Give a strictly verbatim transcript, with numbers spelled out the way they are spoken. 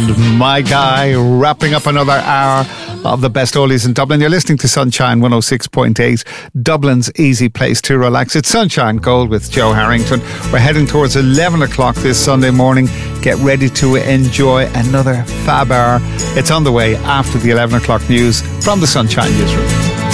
and My Guy, wrapping up another hour of the best oldies in Dublin. You're listening to Sunshine one oh six point eight, Dublin's easy place to relax. It's Sunshine Gold with Joe Harrington. We're heading towards eleven o'clock this Sunday morning. Get ready to enjoy another fab hour. It's on the way after the eleven o'clock news from the Sunshine Newsroom.